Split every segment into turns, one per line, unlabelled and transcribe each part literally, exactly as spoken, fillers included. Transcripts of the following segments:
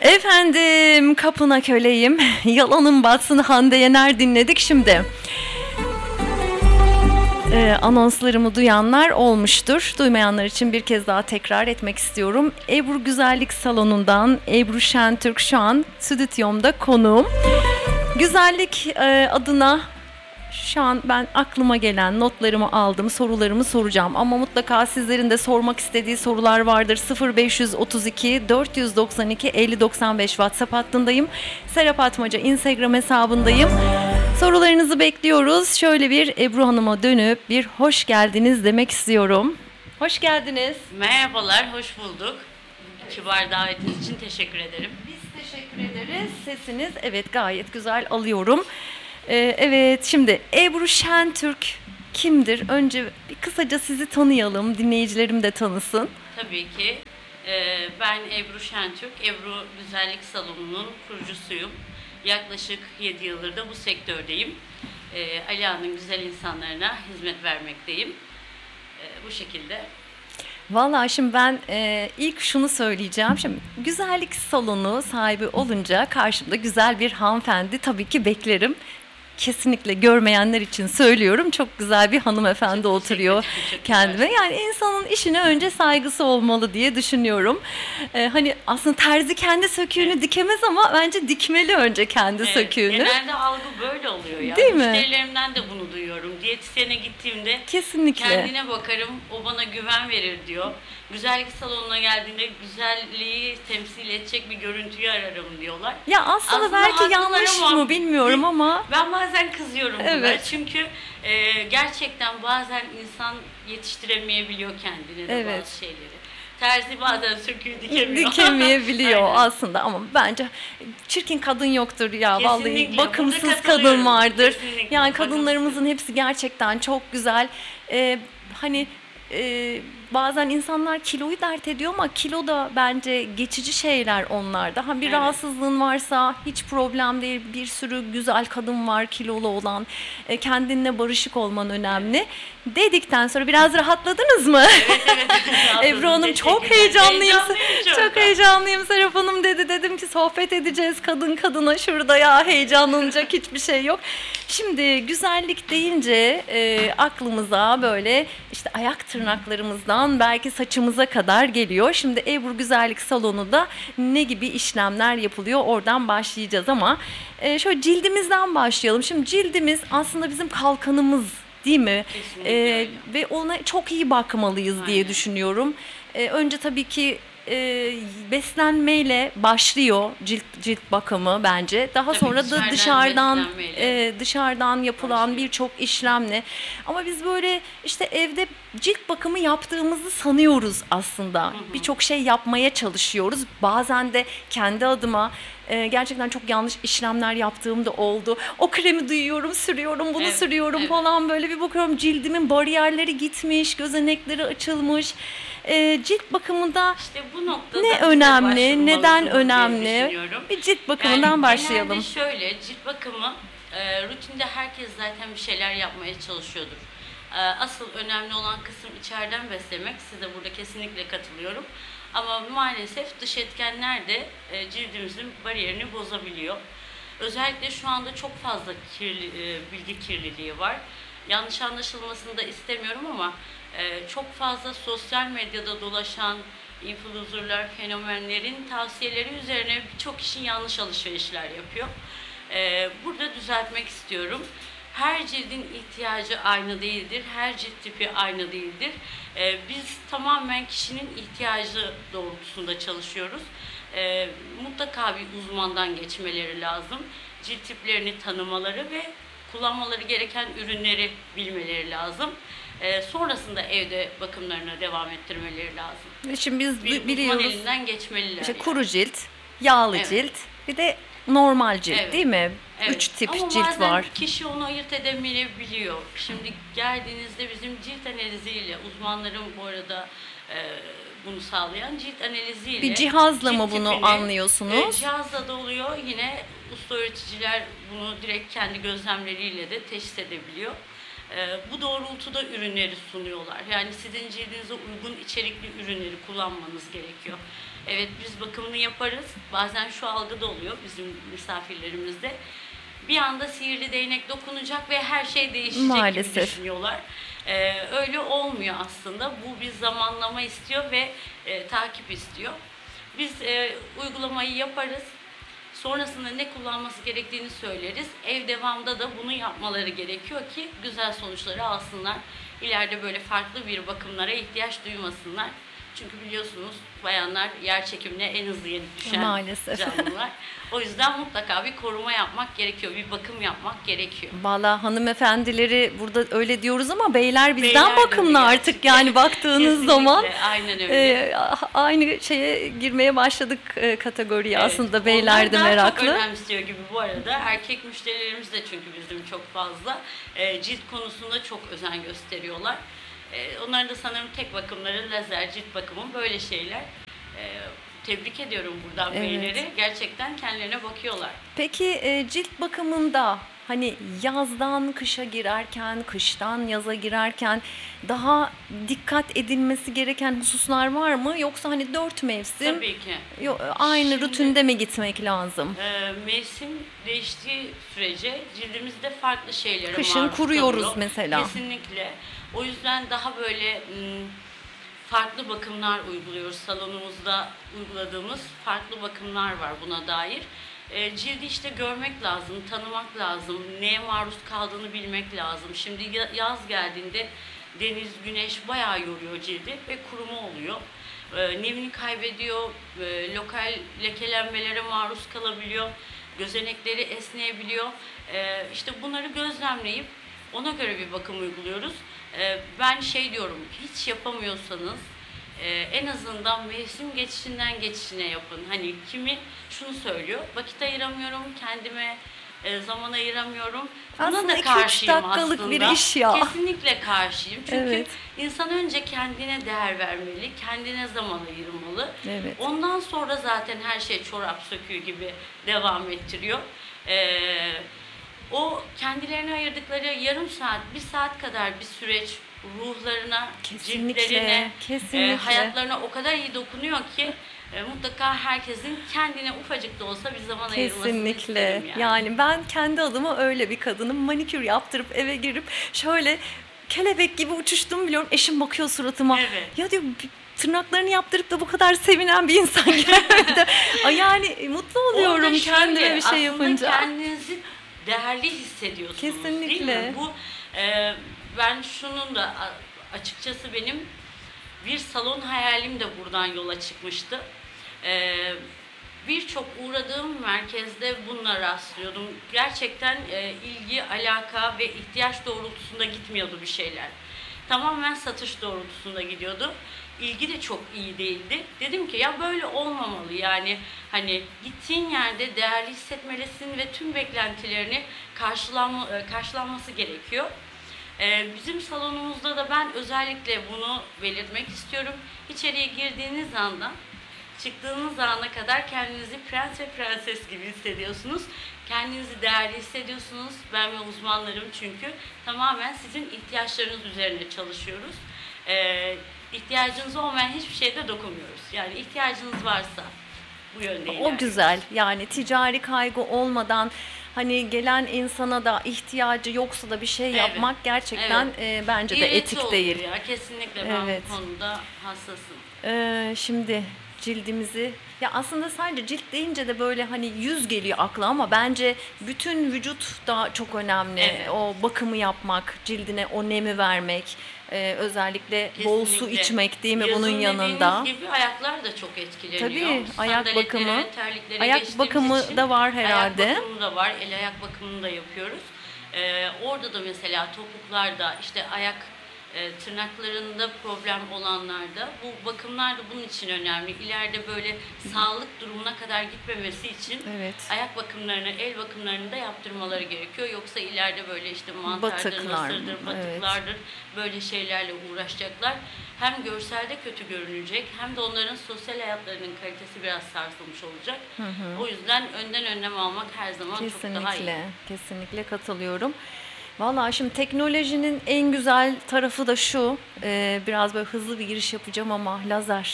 Efendim, kapına köleyim. Yalanın batsın Hande Yener dinledik şimdi. Ee, anonslarımı duyanlar olmuştur. Duymayanlar için bir kez daha tekrar etmek istiyorum. Ebru Güzellik Salonu'ndan Ebru Şentürk şu an stüdyomda konuğum. Güzellik e, adına şu an ben aklıma gelen notlarımı aldım, sorularımı soracağım. Ama mutlaka sizlerin de sormak istediği sorular vardır. sıfır beş otuz iki dört yüz doksan iki elli doksan beş WhatsApp hattındayım. Serap Atmaca Instagram hesabındayım. Sorularınızı bekliyoruz. Şöyle bir Ebru Hanım'a dönüp bir hoş geldiniz demek istiyorum. Hoş geldiniz.
Merhabalar, hoş bulduk. Kibar davetiniz için teşekkür ederim.
Biz teşekkür ederiz. Sesiniz evet gayet güzel alıyorum. Ee, evet şimdi Ebru Şentürk kimdir? Önce bir kısaca sizi tanıyalım. Dinleyicilerim de tanısın.
Tabii ki. Ee, ben Ebru Şentürk. Ebru Güzellik Salonu'nun kurucusuyum. Yaklaşık yedi yıldır da bu sektördeyim. Ee, Aliağa'nın güzel insanlarına hizmet vermekteyim. Ee, bu şekilde.
Vallahi şimdi ben e, ilk şunu söyleyeceğim. Şimdi güzellik salonu sahibi olunca karşımda güzel bir hanımefendi tabii ki beklerim. Kesinlikle görmeyenler için söylüyorum. Çok güzel bir hanımefendi çok oturuyor kendime. Yani insanın işine önce saygısı olmalı diye düşünüyorum. Ee, hani aslında terzi kendi söküğünü evet. dikemez ama bence dikmeli önce kendi evet, söküğünü.
Genelde algı böyle oluyor ya.
Değil mi?
Müşterilerimden de bunu duyuyorum. Diyetisyene gittiğimde
kesinlikle
kendine bakarım, o bana güven verir diyor. Güzellik salonuna geldiğinde güzelliği temsil edecek bir görüntüyü ararım diyorlar.
Ya aslında, aslında belki yanlış ama, mı bilmiyorum ama.
Ben bazen kızıyorum
evet.
buna. Çünkü e, gerçekten bazen insan yetiştiremeyebiliyor kendine de evet. bazı şeyleri. Terzi bazen söküğü dikemiyor.
Dikemeyebiliyor aslında ama bence çirkin kadın yoktur ya. Kesinlikle. Vallahi bakımsız kadın vardır. Kesinlikle. Yani kadınlarımızın hepsi gerçekten çok güzel. Ee, hani e, bazen insanlar kiloyu dert ediyor ama kilo da bence geçici şeyler onlarda. Ha bir evet. rahatsızlığın varsa hiç problem değil. Bir sürü güzel kadın var kilolu olan. E, kendinle barışık olman önemli. Evet. Dedikten sonra biraz rahatladınız mı?
Evet evet.
Ebru Hanım çok heyecanlıyım. Çok, çok heyecanlıyım Serap Hanım dedi. Dedim ki sohbet edeceğiz kadın kadına şurada ya heyecanlanacak hiçbir şey yok. Şimdi güzellik deyince e, aklımıza böyle işte ayak tırnaklarımızdan belki saçımıza kadar geliyor. Şimdi Ebru Güzellik Salonu'da ne gibi işlemler yapılıyor oradan başlayacağız ama e, şöyle cildimizden başlayalım. Şimdi cildimiz aslında bizim kalkanımız. Değil mi? Ee, ve ona çok iyi bakmalıyız Aynen. diye düşünüyorum. Ee, önce tabii ki e, beslenmeyle başlıyor cilt cilt bakımı bence. Daha tabii sonra da dışarıdan e, dışarıdan yapılan birçok işlemle. Ama biz böyle işte evde cilt bakımı yaptığımızı sanıyoruz aslında. Birçok şey yapmaya çalışıyoruz. Bazen de kendi adıma e, gerçekten çok yanlış işlemler yaptığım da oldu. O kremi duyuyorum, sürüyorum, bunu evet, sürüyorum evet. falan böyle bir bakıyorum cildimin bariyerleri gitmiş, gözenekleri açılmış. E, cilt bakımında
işte bu noktada
ne önemli, neden önemli? Bir cilt bakımından
yani
başlayalım.
Genelde şöyle, cilt bakımı e, rutinde herkes zaten bir şeyler yapmaya çalışıyordur. E, asıl önemli olan kısım içeriden beslemek. Size burada kesinlikle katılıyorum. Ama maalesef dış etkenler de e, cildimizin bariyerini bozabiliyor. Özellikle şu anda çok fazla kirli, e, bilgi kirliliği var. Yanlış anlaşılmasını da istemiyorum ama e, çok fazla sosyal medyada dolaşan influencerlar, fenomenlerin tavsiyeleri üzerine birçok kişi yanlış alışverişler yapıyor. E, burada düzeltmek istiyorum. Her cildin ihtiyacı aynı değildir, her cilt tipi aynı değildir. Ee, biz tamamen kişinin ihtiyacı doğrultusunda çalışıyoruz. Ee, mutlaka bir uzmandan geçmeleri lazım. Cilt tiplerini tanımaları ve kullanmaları gereken ürünleri bilmeleri lazım. Ee, sonrasında evde bakımlarına devam ettirmeleri lazım.
Şimdi biz
bir
biliyoruz.
uzman elinden geçmeliler.
İşte
yani.
Kuru cilt, yağlı evet. cilt, bir de normal cilt evet. değil mi?
Evet.
Üç tip
Ama
cilt var.
Ama bazen kişi onu ayırt edemeyebiliyor. Şimdi geldiğinizde bizim cilt analiziyle, uzmanların bu arada e, bunu sağlayan cilt analiziyle.
Bir cihazla mı bunu
tipini,
anlıyorsunuz?
E, cihazla da oluyor. Yine usta öğreticiler bunu direkt kendi gözlemleriyle de teşhis edebiliyor. E, bu doğrultuda ürünleri sunuyorlar. Yani sizin cildinize uygun içerikli ürünleri kullanmanız gerekiyor. Evet, biz bakımını yaparız. Bazen şu algı da oluyor bizim misafirlerimizde. Bir anda sihirli değnek dokunacak ve her şey değişecek
Maalesef.
gibi düşünüyorlar. Ee, öyle olmuyor aslında. Bu bir zamanlama istiyor ve e, takip istiyor. Biz e, uygulamayı yaparız. Sonrasında ne kullanması gerektiğini söyleriz. Ev devamında da bunu yapmaları gerekiyor ki güzel sonuçları alsınlar. İleride böyle farklı bir bakımlara ihtiyaç duymasınlar. Çünkü biliyorsunuz bayanlar yer çekimine en hızlı yenik düşen
Maalesef.
canlılar. O yüzden mutlaka bir koruma yapmak gerekiyor, bir bakım yapmak gerekiyor.
Valla hanımefendileri burada öyle diyoruz ama beyler bizden
Beyler de
bakımlı
öyle
artık
gerçekten.
yani baktığınız
Kesinlikle,
zaman
aynen öyle.
e, aynı şeye girmeye başladık e, kategoriye
Evet,
aslında beyler de
onlar daha
meraklı.
çok önemsiyor gibi bu arada. Erkek müşterilerimiz de çünkü bizim çok fazla e, cilt konusunda çok özen gösteriyorlar. E, onların da sanırım tek bakımları lazer cilt bakımı böyle şeyler. E, tebrik ediyorum buradan
Evet.
beyleri. Gerçekten kendilerine bakıyorlar.
Peki e, cilt bakımında hani yazdan kışa girerken, kıştan yaza girerken daha dikkat edilmesi gereken hususlar var mı? Yoksa hani dört mevsim
Tabii ki.
yo- aynı
Şimdi-
rutinde mi gitmek lazım?
E, mevsim değiştiği sürece cildimizde farklı şeylere
Kışın
maruz
kuruyoruz
kalıyor.
mesela.
Kesinlikle. O yüzden daha böyle m, farklı bakımlar uyguluyoruz. Salonumuzda uyguladığımız farklı bakımlar var buna dair. E, cildi işte görmek lazım, tanımak lazım, neye maruz kaldığını bilmek lazım. Şimdi ya- yaz geldiğinde deniz, güneş bayağı yoruyor cildi ve kuruma oluyor. E, nemini kaybediyor, e, lokal lekelenmelere maruz kalabiliyor, gözenekleri esneyebiliyor. E, işte bunları gözlemleyip ona göre bir bakım uyguluyoruz. E, ben şey diyorum, hiç yapamıyorsanız e, en azından mevsim geçişinden geçişine yapın. Hani kimi şunu söylüyor, vakit ayıramıyorum, kendime e, zaman ayıramıyorum. Buna
Aslında
da
iki üç
karşıyım
dakikalık
aslında.
bir iş ya.
Kesinlikle karşıyım. Çünkü
Evet.
insan önce kendine değer vermeli, kendine zaman ayırmalı.
Evet.
Ondan sonra zaten her şey çorap söküğü gibi devam ettiriyor. Ee, o kendilerine ayırdıkları yarım saat, bir saat kadar bir süreç ruhlarına,
Kesinlikle,
ciltlerine,
kesinlikle.
e, hayatlarına o kadar iyi dokunuyor ki e, mutlaka herkesin kendine ufacık da olsa bir zaman ayırmasını
Kesinlikle.
isterim
Yani.
yani.
ben kendi adıma öyle bir kadınım. Manikür yaptırıp eve girip şöyle kelebek gibi uçuştum biliyorum. Eşim bakıyor suratıma.
Evet.
Ya diyor "Bir tırnaklarını yaptırıp da bu kadar sevinen bir insan gelmedi." Ay yani mutlu oluyorum
Orada
kendime
şöyle,
bir şey yapınca.
Aslında kendinizi değerli hissediyorsunuz değil
Kesinlikle.
mi? Bu e, ben şunun da a- açıkçası benim bir salon hayalim de buradan yola çıkmıştı. E, Birçok uğradığım merkezde bununla rastlıyordum. Gerçekten e, ilgi, alaka ve ihtiyaç doğrultusunda gitmiyordu bir şeyler. Tamamen satış doğrultusunda gidiyordu. İlgi de çok iyi değildi. Dedim ki ya böyle olmamalı yani hani gittiğin yerde değerli hissetmelisin ve tüm beklentilerini karşılanma, e, karşılanması gerekiyor. Ee, bizim salonumuzda da ben özellikle bunu belirtmek istiyorum. İçeriye girdiğiniz anda çıktığınız ana kadar kendinizi prens ve prenses gibi hissediyorsunuz. Kendinizi değerli hissediyorsunuz. Ben ve uzmanlarım çünkü tamamen sizin ihtiyaçlarınız üzerine çalışıyoruz. Ee, ihtiyacınız olmayan hiçbir şeyde dokunmuyoruz. Yani ihtiyacınız varsa bu yönde ilerliyoruz.
O güzel. Yani ticari kaygı olmadan hani gelen insana da ihtiyacı yoksa da bir şey
Evet,
yapmak gerçekten
evet.
e, bence de
İğreti
etik
oluyor
değil.
Ya, kesinlikle ben
Evet.
bu konuda hassasım.
Ee, şimdi cildimizi ya aslında sadece cilt deyince de böyle hani yüz geliyor akla ama bence bütün vücut da çok önemli.
Evet.
O bakımı yapmak, cildine o nemi vermek, e, özellikle bol su
Kesinlikle.
içmek değil mi
Yazın
bunun yanında?
dediğiniz gibi ayaklar da çok etkileniyor.
Tabii, ayak
Sandaletlere,
bakımı.
terliklere
Ayak
geçtiğimiz
bakımı
için
da var herhalde.
Ayak bakımı da var, el ayak bakımını da yapıyoruz. Ee, orada da mesela topuklarda işte ayak e, tırnaklarında problem olanlarda bu bakımlar da bunun için önemli. İleride böyle sağlık durumuna kadar gitmemesi için
Evet.
ayak bakımlarını, el bakımlarını da yaptırmaları gerekiyor. Yoksa ileride böyle işte mantardır,
Batıklar,
nasırdır,
evet.
batıklardır böyle şeylerle uğraşacaklar. Hem görselde kötü görünecek hem de onların sosyal hayatlarının kalitesi biraz sarsılmış olacak. O yüzden önden önlem almak her zaman çok daha iyi.
Kesinlikle, kesinlikle katılıyorum. Vallahi şimdi teknolojinin en güzel tarafı da şu, e, biraz böyle hızlı bir giriş yapacağım ama lazer.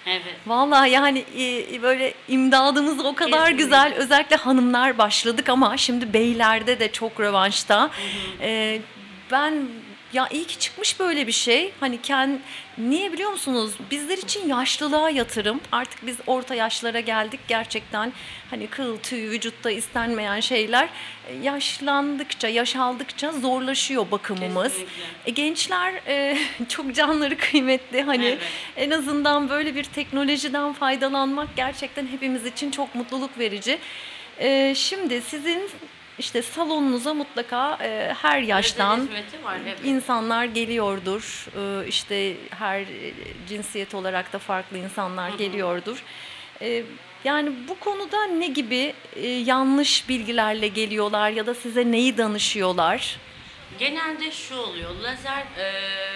Evet.
Vallahi yani e, böyle imdadımız o kadar
Kesinlikle.
güzel. Özellikle hanımlar başladık ama şimdi beylerde de çok rövanşta. E, ben ya iyi ki çıkmış böyle bir şey. Hani kend, niye biliyor musunuz? Bizler için yaşlılığa yatırım. Artık biz orta yaşlara geldik gerçekten. Hani kıl, tüy, vücutta istenmeyen şeyler e, yaşlandıkça, yaş aldıkça zorlaşıyor bakımımız.
Kesinlikle.
E, gençler e, çok canları kıymetli. Hani
Evet.
en azından böyle bir teknolojiden faydalanmak gerçekten hepimiz için çok mutluluk verici. E, şimdi sizin işte salonunuza mutlaka e, her yaştan
Özel hizmeti var, evet.
insanlar geliyordur. E, işte her e, cinsiyet olarak da farklı insanlar geliyordur. E, yani bu konuda ne gibi e, yanlış bilgilerle geliyorlar ya da size neyi danışıyorlar?
Genelde şu oluyor, lazer e,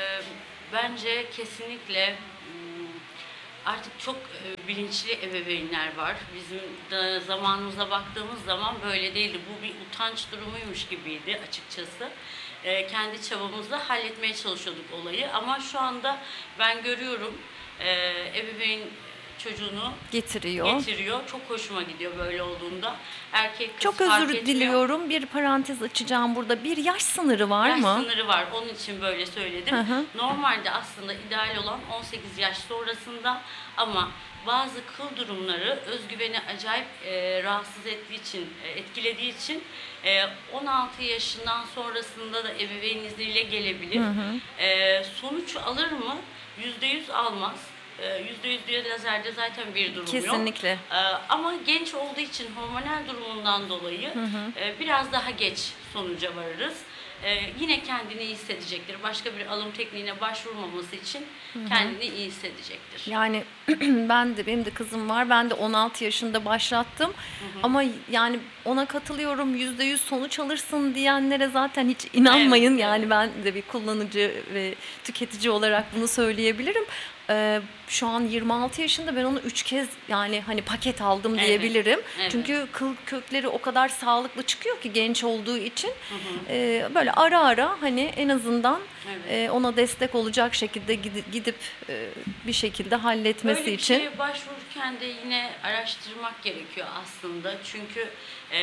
bence kesinlikle m, artık çok e, bilinçli ebeveynler var. Bizim de zamanımıza baktığımız zaman böyle değildi. Bu bir utanç durumuymuş gibiydi açıkçası. E, kendi çabamızla halletmeye çalışıyorduk olayı ama şu anda ben görüyorum e, ebeveyn çocuğunu
Getiriyor.
getiriyor. Çok hoşuma gidiyor böyle olduğunda. Erkek kız
Çok
fark
özür
etmiyor.
diliyorum. Bir parantez açacağım burada. Bir yaş sınırı var
Yaş
mı?
sınırı var. Onun için böyle söyledim.
Hı hı.
Normalde aslında ideal olan on sekiz yaş sonrasında ama bazı kıl durumları özgüveni acayip e, rahatsız ettiği için, e, etkilediği için e, on altı yaşından sonrasında da ebeveyn izniyle gelebilir.
Hı hı.
E, sonuç alır mı? yüzde yüz almaz. yüzde yüz diye lazerde zaten bir durum yok.
Kesinlikle.
Ee, ama genç olduğu için hormonal durumundan dolayı
Hı hı.
e, biraz daha geç sonuca varırız. Ee, yine kendini iyi hissedecektir. Başka bir alım tekniğine başvurmaması için kendini iyi hissedecektir.
Yani ben de benim de kızım var. Ben de on altı yaşında başlattım. Ama yani ona katılıyorum. yüzde yüz sonuç alırsın diyenlere zaten hiç inanmayın.
Evet,
yani
evet.
ben de bir kullanıcı ve tüketici olarak bunu söyleyebilirim. Ee, şu an yirmi altı yaşında, ben onu üç kez yani hani paket aldım
Evet,
diyebilirim.
evet.
Çünkü kıl kökleri o kadar sağlıklı çıkıyor ki genç olduğu için. Ee, böyle ara ara hani en azından
Evet.
e, ona destek olacak şekilde gidip, gidip e, bir şekilde halletmesi
Böyle bir
için.
şeye başvururken de yine araştırmak gerekiyor aslında. Çünkü e,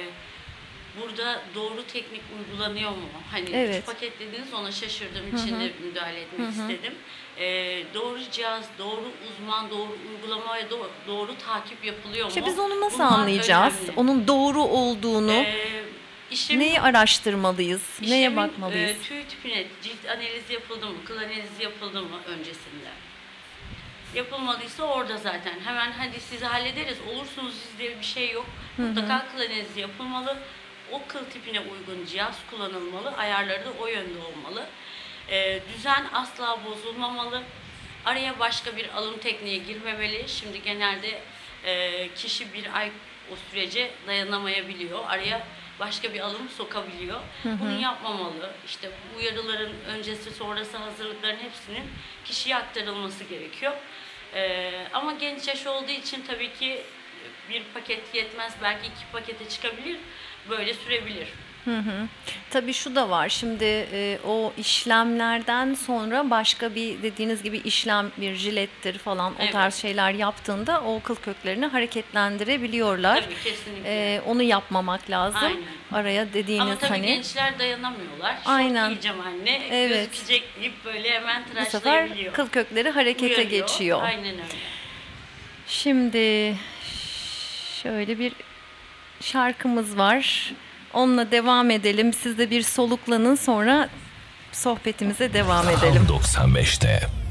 burada doğru teknik uygulanıyor mu? Hani
Evet.
üç paket dediniz, ona şaşırdığım için de müdahale etmek istedim. E, doğru cihaz, doğru uzman, doğru uygulama ve doğru, doğru takip yapılıyor
İşte
mu?
biz onu nasıl
Bunlar
anlayacağız?
önemli.
Onun doğru olduğunu,
E, işlem-
neyi araştırmalıyız, neye
işlemin,
bakmalıyız?
E, tüy tipine cilt analizi yapıldı mı, kıl analizi yapıldı mı öncesinde? Yapılmadıysa orada zaten hemen hadi sizi hallederiz, olursunuz siz diye bir şey yok. Mutlaka kıl analizi yapılmalı. O kıl tipine uygun cihaz kullanılmalı. Ayarları da o yönde olmalı. Ee, düzen asla bozulmamalı. Araya başka bir alım tekniğe girmemeli. Şimdi genelde e, kişi bir ay o sürece dayanamayabiliyor. Araya başka bir alım sokabiliyor. Bunu yapmamalı. İşte bu uyarıların öncesi sonrası hazırlıkların hepsinin kişiye aktarılması gerekiyor. Ee, ama genç yaş olduğu için tabii ki bir paket yetmez. Belki iki pakete çıkabilir. Böyle sürebilir.
Hı hı. Tabii şu da var. Şimdi e, o işlemlerden sonra başka bir dediğiniz gibi işlem, bir jilettir falan o
Evet.
tarz şeyler yaptığında o kıl köklerini hareketlendirebiliyorlar.
Tabii kesinlikle.
E, onu yapmamak lazım.
Aynen.
Araya dediğiniz
Ama tabii
hani
gençler dayanamıyorlar.
Aynen.
Şok yiyeceğim anne,
Evet.
gözükecek deyip böyle hemen
bu sefer
tıraşlayabiliyor.
kıl kökleri harekete
Uyarıyor.
geçiyor.
Aynen öyle.
Şimdi şöyle bir şarkımız var. Onunla devam edelim. Siz de bir soluklanın, sonra sohbetimize devam edelim.
doksan beşte